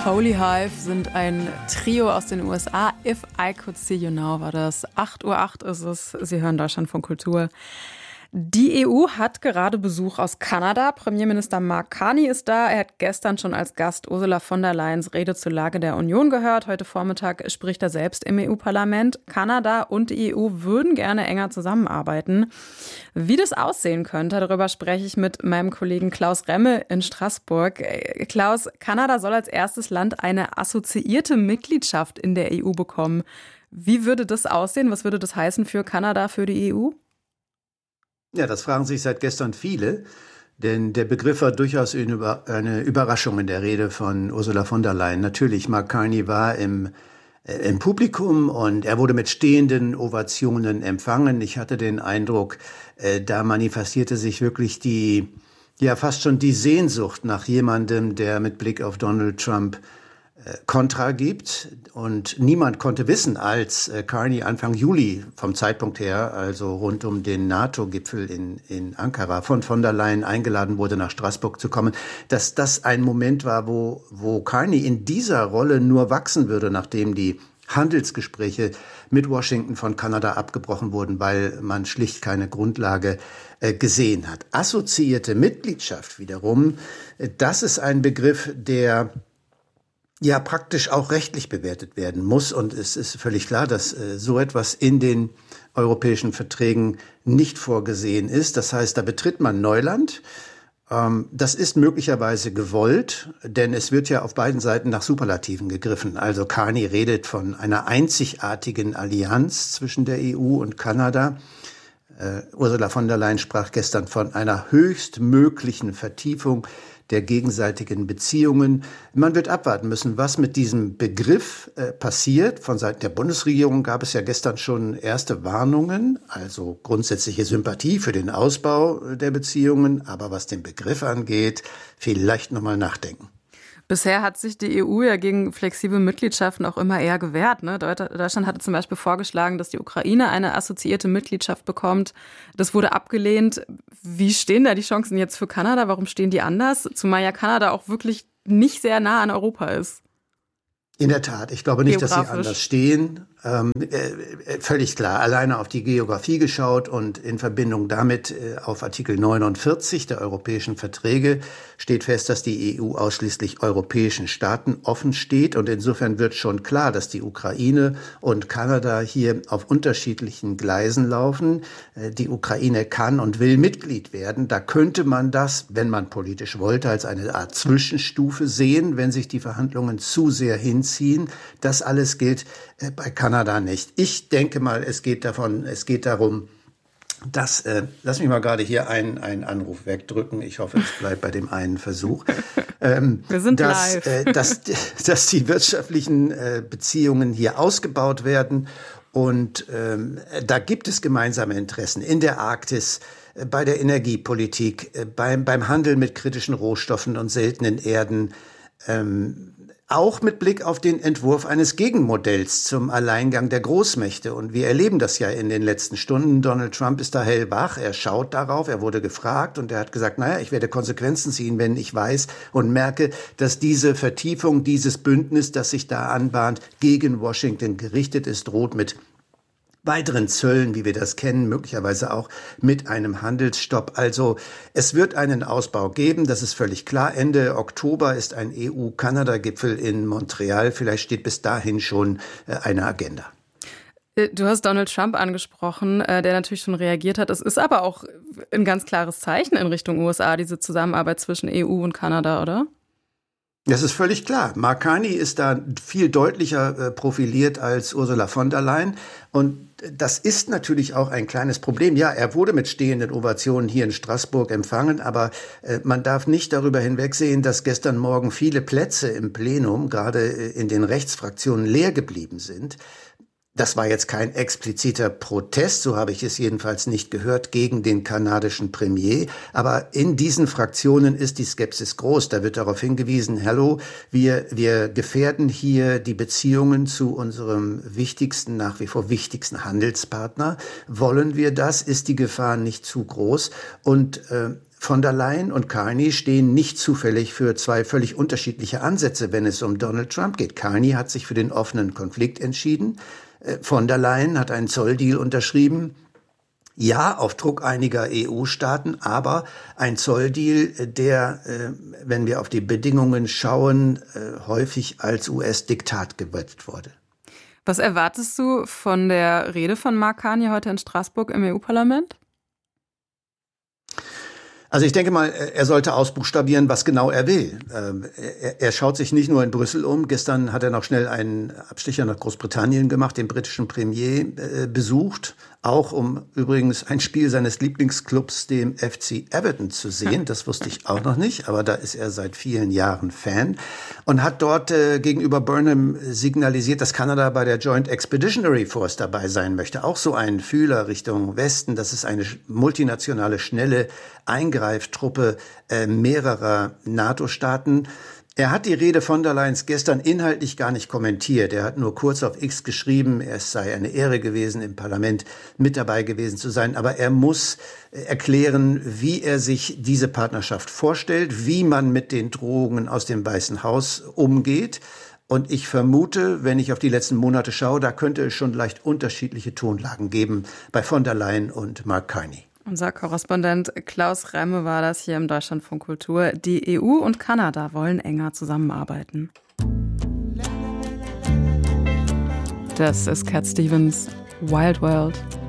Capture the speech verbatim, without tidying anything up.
Holy Hive sind ein Trio aus den U S A. If I Could See You Now war das. acht Uhr acht ist es. Sie hören Deutschlandfunk Kultur. Die E U hat gerade Besuch aus Kanada. Premierminister Mark Carney ist da. Er hat gestern schon als Gast Ursula von der Leyens Rede zur Lage der Union gehört. Heute Vormittag spricht er selbst im E U-Parlament. Kanada und die E U würden gerne enger zusammenarbeiten. Wie das aussehen könnte, darüber spreche ich mit meinem Kollegen Klaus Remme in Straßburg. Klaus, Kanada soll als erstes Land eine assoziierte Mitgliedschaft in der E U bekommen. Wie würde das aussehen? Was würde das heißen für Kanada, für die E U? Ja, das fragen sich seit gestern viele, denn der Begriff war durchaus eine Überraschung in der Rede von Ursula von der Leyen. Natürlich, Mark Carney war im, äh, im Publikum und er wurde mit stehenden Ovationen empfangen. Ich hatte den Eindruck, äh, da manifestierte sich wirklich die, ja fast schon die Sehnsucht nach jemandem, der mit Blick auf Donald Trump Kontra gibt. Und niemand konnte wissen, als Carney Anfang Juli vom Zeitpunkt her, also rund um den NATO-Gipfel in, in Ankara, von von der Leyen eingeladen wurde, nach Straßburg zu kommen, dass das ein Moment war, wo, wo Carney in dieser Rolle nur wachsen würde, nachdem die Handelsgespräche mit Washington von Kanada abgebrochen wurden, weil man schlicht keine Grundlage äh, gesehen hat. Assoziierte Mitgliedschaft wiederum, äh, das ist ein Begriff, der ja praktisch auch rechtlich bewertet werden muss. Und es ist völlig klar, dass äh, so etwas in den europäischen Verträgen nicht vorgesehen ist. Das heißt, da betritt man Neuland. Ähm, das ist möglicherweise gewollt, denn es wird ja auf beiden Seiten nach Superlativen gegriffen. Also Carney redet von einer einzigartigen Allianz zwischen der E U und Kanada. Äh, Ursula von der Leyen sprach gestern von einer höchstmöglichen Vertiefung der gegenseitigen Beziehungen. Man wird abwarten müssen, was mit diesem Begriff äh, passiert. Von Seiten der Bundesregierung gab es ja gestern schon erste Warnungen, also grundsätzliche Sympathie für den Ausbau der Beziehungen. Aber was den Begriff angeht, vielleicht nochmal nachdenken. Bisher hat sich die E U ja gegen flexible Mitgliedschaften auch immer eher gewehrt. Ne? Deutschland hatte zum Beispiel vorgeschlagen, dass die Ukraine eine assoziierte Mitgliedschaft bekommt. Das wurde abgelehnt. Wie stehen da die Chancen jetzt für Kanada? Warum stehen die anders? Zumal ja Kanada auch wirklich nicht sehr nah an Europa ist. In der Tat, ich glaube nicht, dass sie anders stehen. Ähm, äh, völlig klar, alleine auf die Geografie geschaut und in Verbindung damit äh, auf Artikel neunundvierzig der europäischen Verträge steht fest, dass die E U ausschließlich europäischen Staaten offen steht. Und insofern wird schon klar, dass die Ukraine und Kanada hier auf unterschiedlichen Gleisen laufen. Äh, die Ukraine kann und will Mitglied werden. Da könnte man das, wenn man politisch wollte, als eine Art Zwischenstufe sehen, wenn sich die Verhandlungen zu sehr hinziehen. Das alles gilt äh, bei Kanada nicht. Ich denke mal, es geht davon, es geht darum, dass, äh, lass mich mal gerade hier einen, einen Anruf wegdrücken. Ich hoffe, es bleibt bei dem einen Versuch. Ähm, Wir sind dass, live. Äh, dass, dass die wirtschaftlichen äh, Beziehungen hier ausgebaut werden. Und ähm, da gibt es gemeinsame Interessen in der Arktis, äh, bei der Energiepolitik, äh, beim, beim Handel mit kritischen Rohstoffen und seltenen Erden, ähm, auch mit Blick auf den Entwurf eines Gegenmodells zum Alleingang der Großmächte. Und wir erleben das ja in den letzten Stunden. Donald Trump ist da hellwach, er schaut darauf, er wurde gefragt und er hat gesagt, naja, ich werde Konsequenzen ziehen, wenn ich weiß und merke, dass diese Vertiefung, dieses Bündnis, das sich da anbahnt, gegen Washington gerichtet ist, droht mit weiteren Zöllen, wie wir das kennen, möglicherweise auch mit einem Handelsstopp. Also es wird einen Ausbau geben, das ist völlig klar. Ende Oktober ist ein E U-Kanada-Gipfel in Montreal. Vielleicht steht bis dahin schon eine Agenda. Du hast Donald Trump angesprochen, der natürlich schon reagiert hat. Es ist aber auch ein ganz klares Zeichen in Richtung U S A, diese Zusammenarbeit zwischen E U und Kanada, oder? Das ist völlig klar. Mark Carney ist da viel deutlicher äh, profiliert als Ursula von der Leyen. Und das ist natürlich auch ein kleines Problem. Ja, er wurde mit stehenden Ovationen hier in Straßburg empfangen, aber äh, man darf nicht darüber hinwegsehen, dass gestern Morgen viele Plätze im Plenum, gerade äh, in den Rechtsfraktionen, leer geblieben sind. Das war jetzt kein expliziter Protest, so habe ich es jedenfalls nicht gehört, gegen den kanadischen Premier. Aber in diesen Fraktionen ist die Skepsis groß. Da wird darauf hingewiesen, hallo, wir, wir gefährden hier die Beziehungen zu unserem wichtigsten, nach wie vor wichtigsten Handelspartner. Wollen wir das? Ist die Gefahr nicht zu groß? Und äh, von der Leyen und Carney stehen nicht zufällig für zwei völlig unterschiedliche Ansätze, wenn es um Donald Trump geht. Carney hat sich für den offenen Konflikt entschieden. Von der Leyen hat einen Zolldeal unterschrieben. Ja, auf Druck einiger E U-Staaten, aber ein Zolldeal, der, wenn wir auf die Bedingungen schauen, häufig als U S-Diktat gewertet wurde. Was erwartest du von der Rede von Mark Carney heute in Straßburg im E U-Parlament? Also ich denke mal, er sollte ausbuchstabieren, was genau er will. Er schaut sich nicht nur in Brüssel um. Gestern hat er noch schnell einen Abstecher nach Großbritannien gemacht, den britischen Premier besucht. Auch um übrigens ein Spiel seines Lieblingsclubs, dem F C Everton, zu sehen. Das wusste ich auch noch nicht, aber da ist er seit vielen Jahren Fan. Und hat dort äh, gegenüber Burnham signalisiert, dass Kanada bei der Joint Expeditionary Force dabei sein möchte. Auch so ein Fühler Richtung Westen. Das ist eine multinationale, schnelle Eingreiftruppe äh, mehrerer NATO-Staaten. Er hat die Rede von der Leyen gestern inhaltlich gar nicht kommentiert. Er hat nur kurz auf X geschrieben, es sei eine Ehre gewesen, im Parlament mit dabei gewesen zu sein. Aber er muss erklären, wie er sich diese Partnerschaft vorstellt, wie man mit den Drohungen aus dem Weißen Haus umgeht. Und ich vermute, wenn ich auf die letzten Monate schaue, da könnte es schon leicht unterschiedliche Tonlagen geben bei von der Leyen und Mark Carney. Unser Korrespondent Klaus Remme war das hier im Deutschlandfunk Kultur. Die E U und Kanada wollen enger zusammenarbeiten. Das ist Cat Stevens, Wild World.